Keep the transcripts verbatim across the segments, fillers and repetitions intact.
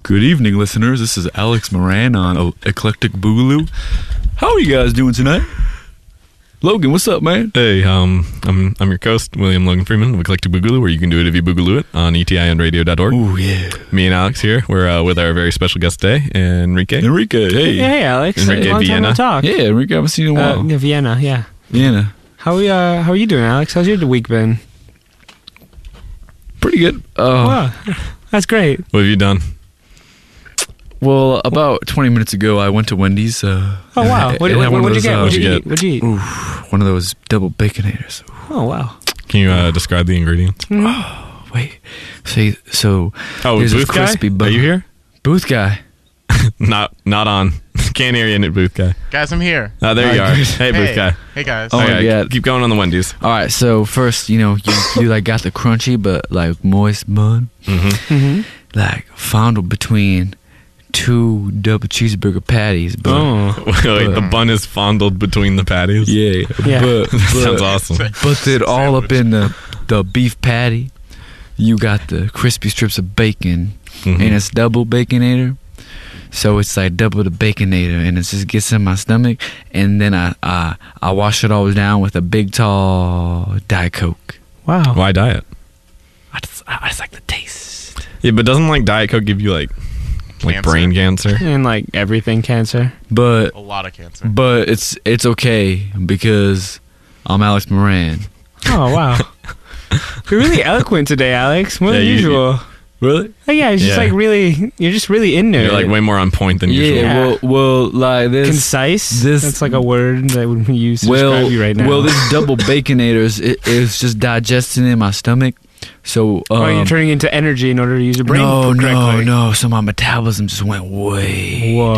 Good evening, listeners. This is Alex Moran on Eclectic Boogaloo. How are you guys doing tonight? Logan, what's up, man? Hey, um, I'm I'm your host, William Logan Freeman of Eclectic Boogaloo, where you can do it if you boogaloo it on E T I N radio dot org. Ooh, yeah. Me and Alex here. We're uh, with our very special guest today, Enrique. Enrique, hey. Hey, Alex. Enrique Long time Vienna. no talk. Yeah, Enrique, I haven't seen you in a Uh, while. yeah, Vienna, yeah. Vienna. How we, uh, how are you doing, Alex? How's your week been? Pretty good. Uh, Wow, that's great. What have you done? well, about twenty minutes ago, I went to Wendy's. Uh, Oh, wow. and I- What and I had what- one of what'd you those, get? uh, What'd you get? eat? What'd you eat? ooh, one of those double baconators. Oh, wow. Can you uh, describe the ingredients? Oh, wait. See, so Oh, there's a Booth guy? crispy Are bun. you here? Booth guy. Not not on. Can't hear you in it, Booth guy. Guys, I'm here. Oh, there you Hi, are. guys. Hey, Booth guy. Hey, guys. Oh, my Okay, God. keep going on the Wendy's. All right, so first, you know, you, you like got the crunchy but like moist bun, Mm-hmm. Mm-hmm. like fondled between two double cheeseburger patties. But, Oh. Wait, the bun is fondled between the patties. yeah, Yeah. but That sounds but, awesome. but then all up in the the beef patty, you got the crispy strips of bacon, Mhm. and it's double baconator. So it's like double the baconator, and it just gets in my stomach. And then I I, I wash it all down with a big tall Diet Coke. Wow. Why diet? I just, I just like the taste. Yeah, but doesn't like Diet Coke give you like like Cancer. brain cancer? And like everything cancer. But A lot of cancer. but it's it's okay because I'm Alex Moran. Oh, wow. You're really eloquent today, Alex. More Yeah, than you- usual. Really? Oh, yeah, it's just Yeah. like really, you're just really in there. You're like way more on point than Yeah, usual. Yeah. well, well, like this. concise. this- That's like a word that would be used to well, describe you right now. well, this double baconators it is just digesting in my stomach. So, um, or you're turning into energy in order to use your brain no, no, correctly. no. So my metabolism just went way, Whoa.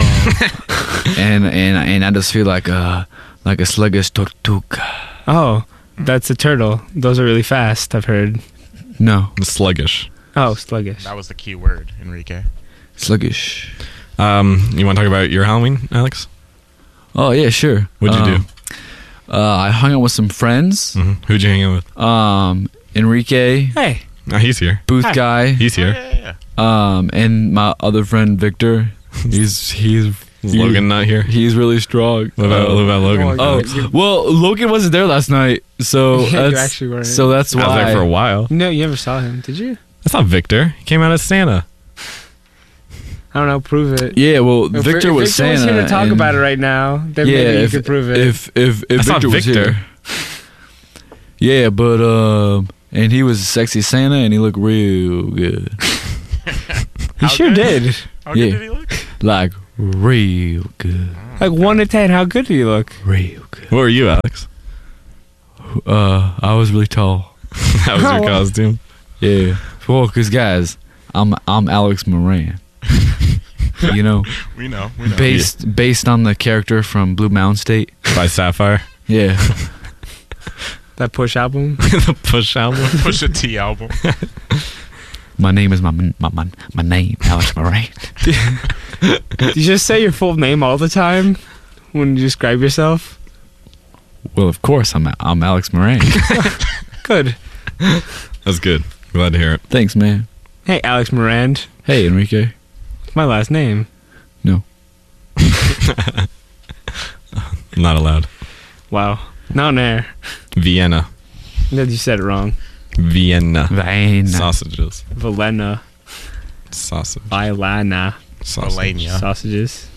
and and and I just feel like a like a sluggish tortuga. Oh, that's a turtle. Those are really fast, I've heard. No, Sluggish. Oh, sluggish. That was the key word, Enrique. sluggish. Um, you want to talk about your Halloween, Alex? Oh yeah, sure. What'd you Um, Uh, I hung out with some friends. Mm-hmm. Who'd you hang out with? Um, Enrique, Hey. Oh, he's here. Booth Hi. guy, He's Oh, here. yeah, yeah, yeah. um, and my other friend Victor. He's he's Is Logan not here? He's really strong. What about, Uh, what about Logan? Oh, Oh well, Logan wasn't there last night, so Yeah, you that's, actually weren't. so that's I was why. there for a while. No, you never saw him, did you? That's not Victor. He came out as Santa. I don't know. Prove it. Yeah, well, If Victor if was Victor was Santa. here to talk and- about it right now. Then yeah, maybe you if, could prove it. If if if That's not Victor was Victor. here. Yeah, but um, and he was a sexy Santa, and he looked real good, he How sure good? did. How Yeah. good did he look? like real good, Like one to ten, how good do you look? real good. What were you, Alex? Uh, I was really tall. That was your Oh, wow. costume. Yeah, well, cause guys, I'm I'm Alex Moran. You know, We know. We know. based based on the character from Blue Mountain State. By Sapphire. Yeah. That Push album. The Push album. Push a T album. My name is my my my, my name, Alex Moran. Did you just say your full name all the time when you describe yourself? Well, of course, I'm I'm Alex Moran. Good. That's good. Glad to hear it. Thanks, man. Hey, Alex Morand. Hey, Enrique. My last name. No. Not allowed. Wow. Not on air. Vienna. You said it wrong. Vienna. Vain. Sausages. Valena. Sausage. Vilana. Sausage. Valenia. Sausages.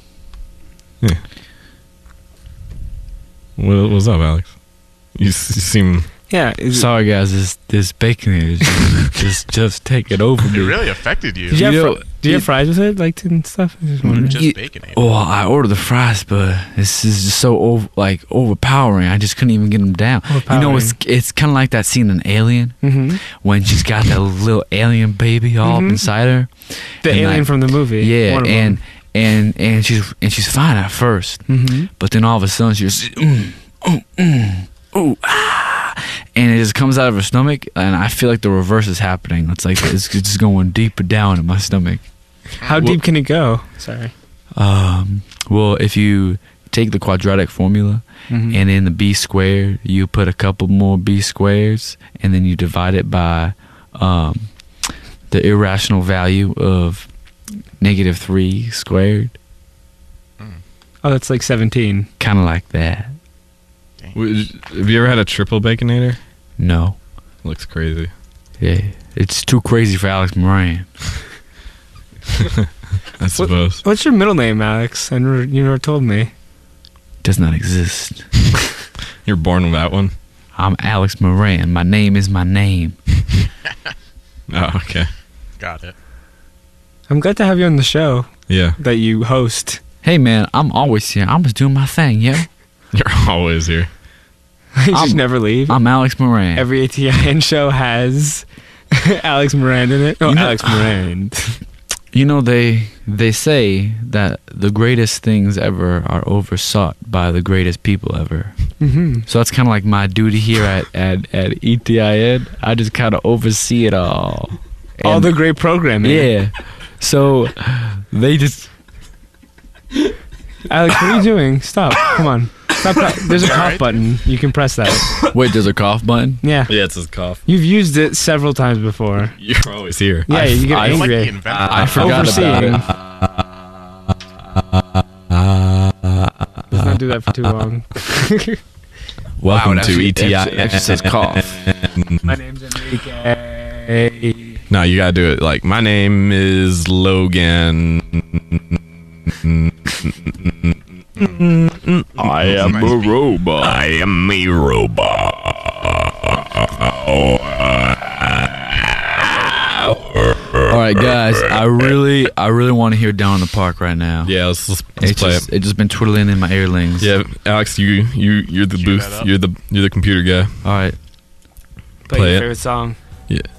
What, what's up, Alex? You, s- you seem... Yeah. Is it- Sorry, guys. This this bacon is just just taking over It me. really affected you. Did you, have, You fr- know, did you have it- fries with it, like and stuff? I was just wondering. Just Yeah. bacon ate. Oh, I ordered the fries, but this is just so over, like overpowering. I just couldn't even get them down. You know, it's it's kind of like that scene in Alien Mm-hmm. when she's got that little alien baby all Mhm. up inside her. The And, alien like, from the movie. Yeah, One of and and and she's and she's fine at first, them. Mhm. but then all of a sudden she's mm, mm, mm, ooh, ah, and it just comes out of her stomach, and I feel like the reverse is happening. It's like it's just going deeper down in my stomach. How Well- deep can it go? Sorry. Um, well, if you take the quadratic formula Mhm. and in the b squared, you put a couple more b squares, and then you divide it by um, the irrational value of negative three squared. Oh, that's like seventeen. Kind of like that. Would- Have you ever had a triple baconator? No. Looks crazy. Yeah. It's too crazy for Alex Moran. I suppose. What's your middle name, Alex? I never, you never told me. Does not exist. You're born with that one? I'm Alex Moran. My name is my name. Oh, okay. Got it. I'm glad to have you on the show Yeah. that you host. Hey, man, I'm always here. I'm just doing my thing, yo. You're always here. You just I'm- never leave. I'm Alex Moran. Every A T I N show has Alex Moran in it. Oh, You know- Alex Moran. You know, they they say that the greatest things ever are oversought by the greatest people ever. hmm So that's kind of like my duty here at, at, at E T I N. I just kind of oversee it all. All And- the great programming. Yeah. So they just... Alex, what are you doing? Stop. Come on. Stop. That. There's a cough Alright. button. You can press that. Wait, there's a cough button? Yeah. Yeah, it's his cough. You've used it several times before. You're always here. Yeah, I- you get I- You're like the angry. inventor. I forgot about Overseeing. it. Let's not do that for too long. Welcome Wow, it to actually- E T I. it actually says cough. My name's Enrique. No, you gotta do it like, my name is Logan. I am a robot. I am a robot. All right, guys. I really, I really want to hear "Down in the Park" right now. Yeah, let's, let's, let's It's play just, it. it's just been twiddling in my earlings. Yeah, Alex, you you you're the Cue that booth. up. You're the you're the computer guy. All right. Play, Play your it. favorite song. Yeah.